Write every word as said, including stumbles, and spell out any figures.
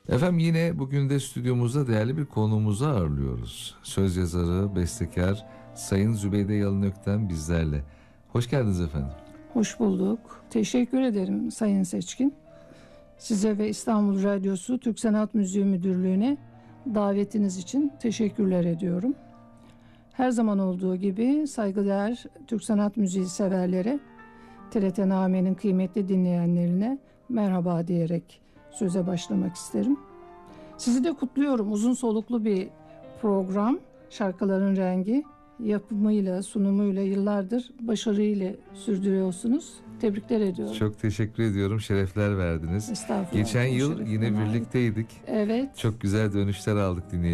Efendim yine bugün de stüdyomuzda değerli bir konuğumuzu ağırlıyoruz. Söz yazarı, bestekar Sayın Zübeyde Yalınök'ten bizlerle. Hoş geldiniz efendim. Hoş bulduk. Teşekkür ederim Sayın Seçkin. Size ve İstanbul Radyosu Türk Sanat Müziği Müdürlüğü'ne davetiniz için teşekkürler ediyorum. Her zaman olduğu gibi saygıdeğer Türk Sanat Müziği severlere, T R T Name'nin kıymetli dinleyenlerine merhaba diyerek söze başlamak isterim. Sizi de kutluyorum. Uzun soluklu bir program. Şarkıların rengi yapımıyla, sunumuyla yıllardır başarıyla sürdürüyorsunuz. Tebrikler ediyorum. Çok teşekkür ediyorum. Şerefler verdiniz. Estağfurullah. Geçen yıl yine birlikteydik. Evet. Çok güzel dönüşler aldık dinleyicilerden.